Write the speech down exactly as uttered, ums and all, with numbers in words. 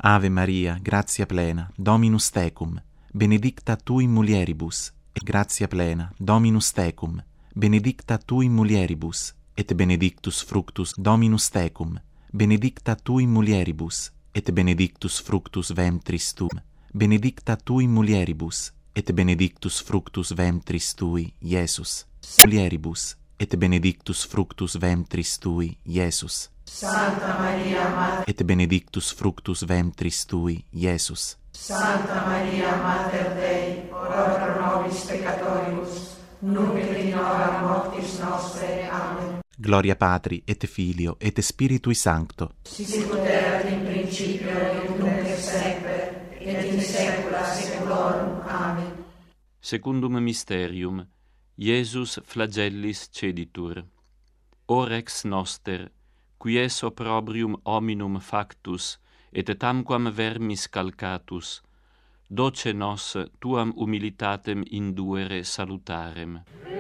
Ave Maria, gratia plena, Dominus tecum, benedicta tu in mulieribus, et gratia plena, Dominus tecum, benedicta tu in mulieribus, et benedictus fructus Dominus tecum, benedicta tu in mulieribus, et benedictus fructus ventris tuum, benedicta tu in mulieribus, et benedictus fructus ventris tui, Iesus. Mulieribus, et benedictus fructus ventris tui, Iesus. Santa Maria Mater, et benedictus fructus ventris tui, Iesus. Santa Maria Mater Dei, ora pro nobis peccatoribus, nunc et in hora mortis nostre. Amen. Gloria Patri, et Filio, et Spiritui Sancto. Sicut erat in principio, et nunc et semper, et in saecula saeculorum. Amen. Secundum mysterium, Iesus flagellis ceditur. Orex noster, qui es opprobrium hominum factus, et tamquam vermis calcatus, doce nos tuam humilitatem induere salutarem.